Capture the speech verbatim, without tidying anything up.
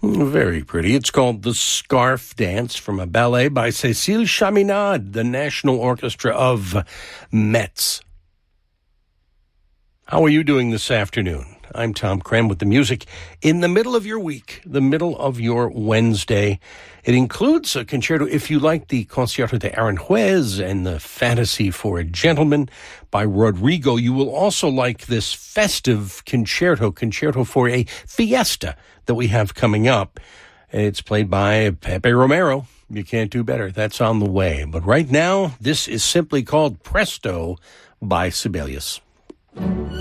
Very pretty. It's called The Scarf Dance from a ballet by Cécile Chaminade, the National Orchestra of Metz. How are you doing this afternoon? I'm Tom Cram with the music in the middle of your week, the middle of your Wednesday. It includes a concerto, if you like the Concierto de Aranjuez and the Fantasy for a Gentleman by Rodrigo. You will also like this festive concerto, concerto for a fiesta that we have coming up. It's played by Pepe Romero. You can't do better. That's on the way. But right now, this is simply called Presto by Sibelius.